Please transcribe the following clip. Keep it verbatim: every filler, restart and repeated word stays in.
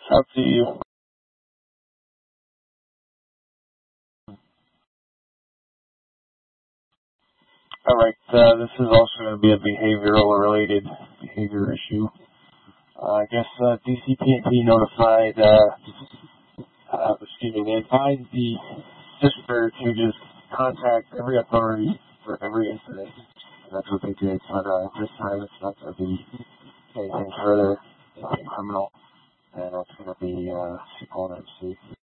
Up to you. All right, uh, this is also going to be a behavioral related behavior issue. Uh, I guess uh, D C P and P notified, uh, uh, excuse me, they advised the sister to just contact every authority for every incident. And that's what they did, but uh, this time it's not going to be anything further, anything criminal, and it's going to be uh, C P O N M C.